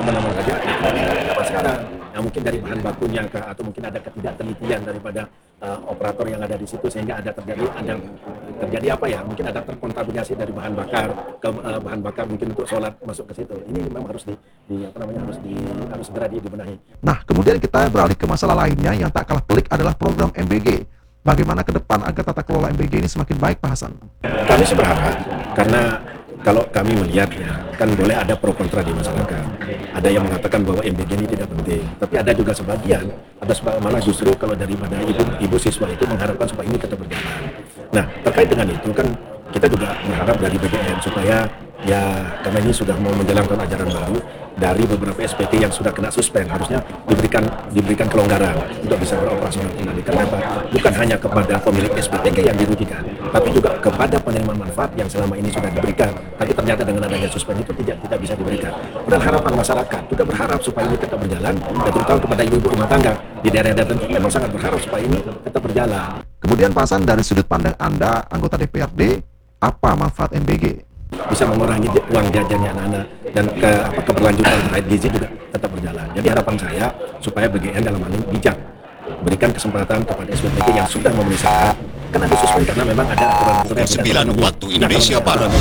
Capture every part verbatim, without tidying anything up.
mana-mana saja dapat sekarang. Nah, mungkin dari bahan bakunya kah, atau mungkin ada ketidaktelitian daripada uh, operator yang ada di situ sehingga ada terjadi ada terjadi apa ya? Mungkin ada terkontaminasi dari bahan bakar ke uh, bahan bakar mungkin untuk sholat masuk ke situ. Ini memang harus di, di apa namanya harus di harus segera dibenahi. Nah, kemudian kita beralih ke masalah lainnya yang tak kalah pelik adalah program M B G. Bagaimana ke depan agar tata kelola M B G ini semakin baik, Pak Hasan? Kami sih berharap, karena kalau kami melihat ya, kan boleh ada pro kontra di masyarakat. Ada yang mengatakan bahwa M B G ini tidak penting, tapi ada juga sebagian, ada sebagian malah justru kalau daripada ibu, ibu siswa itu mengharapkan supaya ini tetap berjalan. Nah, terkait dengan itu kan kita juga berharap dari B G N supaya ya, karena ini sudah mau menjalankan ajaran baru, dari beberapa S P T yang sudah kena suspend harusnya diberikan diberikan kelonggaran untuk bisa beroperasional kembali. Kenapa? Bukan hanya kepada pemilik S P T G yang dirugikan, tapi juga kepada penerima manfaat yang selama ini sudah diberikan, tapi ternyata dengan adanya suspend itu tidak tidak bisa diberikan. Dan harapan masyarakat juga berharap supaya ini tetap berjalan, dan terutama kepada ibu-ibu rumah tangga di daerah-daerah tertentu memang sangat berharap supaya ini tetap berjalan. Kemudian Pak Hasan, dari sudut pandang Anda, anggota D P R D, apa manfaat M B G? Bisa mengurangi uang jajannya anak-anak, dan ke apa keberlanjutan terkait gizi juga tetap berjalan. Jadi harapan saya supaya B G N dalam hal ini bijak, berikan kesempatan kepada S P T G yang sudah memenuhi syarat, karena disuspend karena memang ada aturan-aturan yang sembilan waktu Indonesia Barat.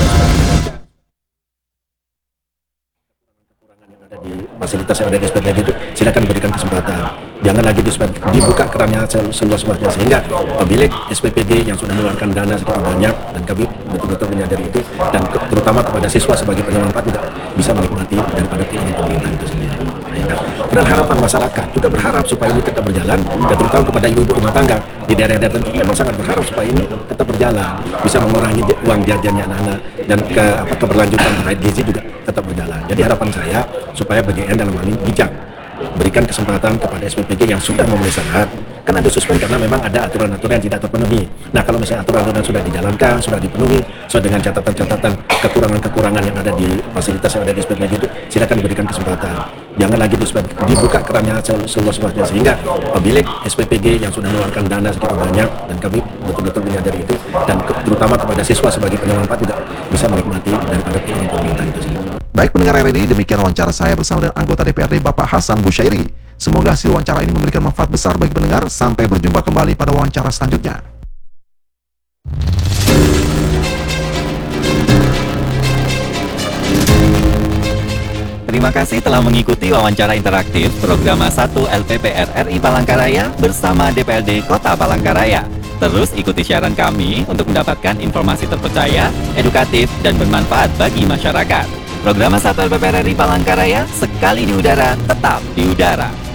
Di fasilitas yang ada di S P T G itu silakan berikan kesempatan, jangan lagi dibuka kerannya seluas-luasnya, sehingga pemilik S P P G yang sudah mengeluarkan dana sekitar banyak, dan kami betul-betul menyadari itu, dan ke, terutama kepada siswa sebagai penerima manfaat juga bisa menikmati daripada keinginan pemerintah itu sendiri. Dan harapan masyarakat juga berharap supaya ini tetap berjalan, dan terutama kepada ibu-ibu rumah tangga di daerah-daerah tertentu memang sangat berharap supaya ini tetap berjalan, bisa mengurangi uang jajannya anak-anak, dan ke apa keberlanjutan terkait gizi juga tetap berjalan. Jadi harapan saya supaya B G N dalam hal ini bijak, berikan kesempatan kepada S P P G yang sudah memenuhi syarat, karena disuspend karena memang ada aturan-aturan yang tidak terpenuhi. Nah, kalau misalnya aturan-aturan sudah dijalankan, sudah dipenuhi sesuai dengan catatan-catatan kekurangan-kekurangan yang ada di fasilitas yang ada di S P P G itu, silakan berikan kesempatan, jangan lagi dibuka kerannya seluas-luasnya, sehingga pemilik S P P G yang sudah mengeluarkan dana sekitar banyak, dan kami betul-betul menyadari itu, dan ke, terutama kepada siswa sebagai penerima manfaat juga bisa menikmati daripada keinginan pemerintah itu sendiri. Baik pendengar R R I, demikian wawancara saya bersama dengan anggota D P R D Bapak Hasan Busyairi. Semoga hasil wawancara ini memberikan manfaat besar bagi pendengar. Sampai berjumpa kembali pada wawancara selanjutnya. Terima kasih telah mengikuti wawancara interaktif program satu L P P R R I Palangkaraya bersama D P R D Kota Palangkaraya. Terus ikuti siaran kami untuk mendapatkan informasi terpercaya, edukatif, dan bermanfaat bagi masyarakat. Program satu L P P R R I Palangkaraya, sekali di udara, tetap di udara.